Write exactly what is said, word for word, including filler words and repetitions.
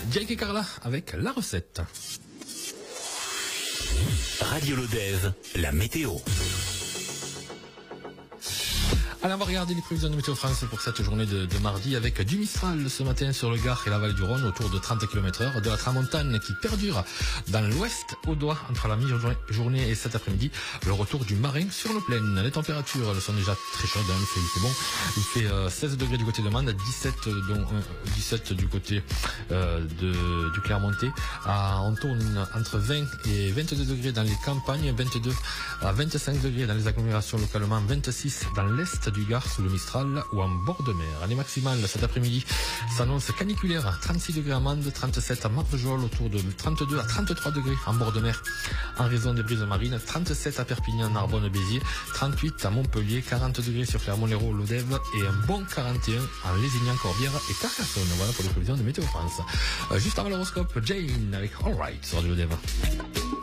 Jake et Carla avec la recette. Radio Lodève, la météo. Allez, on va regarder les prévisions de Météo France pour cette journée de, de mardi avec du Mistral ce matin sur le Gard et la vallée du Rhône autour de trente kilomètres heure, de la tramontane qui perdure dans l'ouest au doigt entre la mi-journée et cet après-midi, le retour du marin sur nos plaines. Les températures elles sont déjà très chaudes, hein, il fait, il fait bon, il fait euh, seize degrés du côté de Mende, dix-sept, dont, euh, dix-sept du côté euh, de, du Clermontais. Ah, on tourne entre vingt et vingt-deux degrés dans les campagnes, vingt-deux à vingt-cinq degrés dans les agglomérations localement, vingt-six dans l'est du Gard sous le Mistral ou en bord de mer. Les maximales cet après-midi s'annonce caniculaire, trente-six degrés à Mende, trente-sept à Marvejols, autour de trente-deux à trente-trois degrés en bord de mer en raison des brises marines, trente-sept à Perpignan, Narbonne, Béziers, trente-huit à Montpellier, quarante degrés sur Clermont-Lérault, Lodève et un bon quarante et un en Lézignan, Corbière et Carcassonne. Voilà pour les prévisions de Météo France. Euh, juste avant l'horoscope, Jane avec All Right sur Lodève.